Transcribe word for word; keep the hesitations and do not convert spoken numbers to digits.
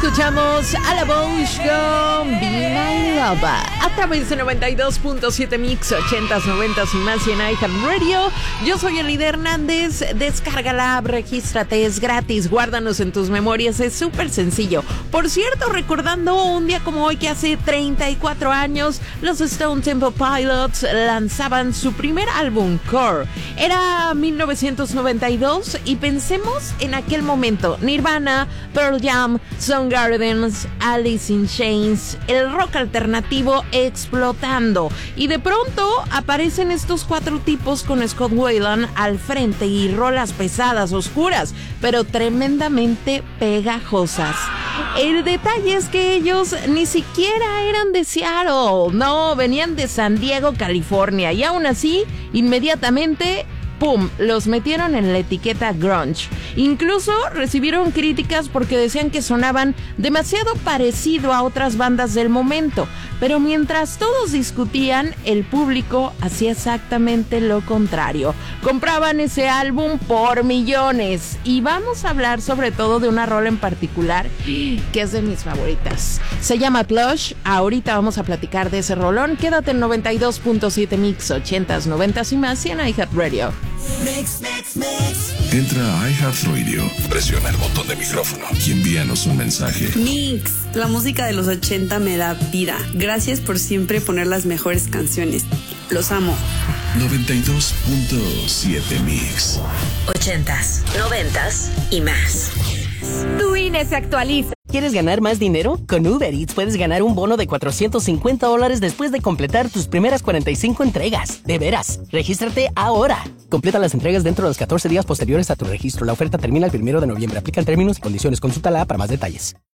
Escuchamos a la Bosch con Be My Lover a través de noventa y dos punto siete Mix, ochentas, noventas y más y en iHeartRadio. Yo soy Elida Hernández. Descarga la app, regístrate, es gratis, guárdanos en tus memorias, es súper sencillo. Por cierto, recordando un día como hoy que hace treinta y cuatro años, los Stone Temple Pilots lanzaban su primer álbum, Core. Era mil novecientos noventa y dos y pensemos en aquel momento: Nirvana, Pearl Jam, Soundgarden, Alice in Chains, el rock alternativo explotando. Y de pronto aparecen estos cuatro tipos con Scott Weiland al frente y rolas pesadas, oscuras, pero tremendamente pegajosas. El detalle es que ellos ni siquiera eran de Seattle, no, venían de San Diego, California, y aún así, inmediatamente, ¡pum!, los metieron en la etiqueta grunge. Incluso recibieron críticas porque decían que sonaban demasiado parecido a otras bandas del momento. Pero mientras todos discutían, el público hacía exactamente lo contrario. Compraban ese álbum por millones. Y vamos a hablar sobre todo de una rola en particular que es de mis favoritas. Se llama Plush. Ahorita vamos a platicar de ese rolón. Quédate en noventa y dos punto siete Mix, ochentas, noventas y más y en iHeartRadio. Mix, mix, mix. Entra a iHeartRadio, presiona el botón de micrófono y envíanos un mensaje. Mix, la música de los ochenta me da vida. Gracias por siempre poner las mejores canciones. Los amo. noventa y dos punto siete Mix. Ochentas, noventas y más. Tu I N E se actualiza. ¿Quieres ganar más dinero? Con Uber Eats puedes ganar un bono de cuatrocientos cincuenta dólares después de completar tus primeras cuarenta y cinco entregas. De veras, regístrate ahora. Completa las entregas dentro de los catorce días posteriores a tu registro. La oferta termina el primero de noviembre. Aplican términos y condiciones. Consulta la app para más detalles.